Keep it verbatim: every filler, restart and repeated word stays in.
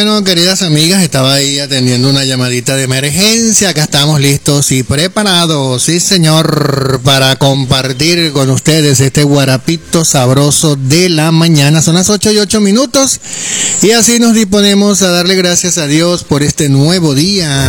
Bueno, queridas amigas, estaba ahí atendiendo una llamadita de emergencia. Acá estamos listos y preparados, sí señor, para compartir con ustedes este guarapito sabroso de la mañana. Son las ocho y ocho minutos y así nos disponemos a darle gracias a Dios por este nuevo día.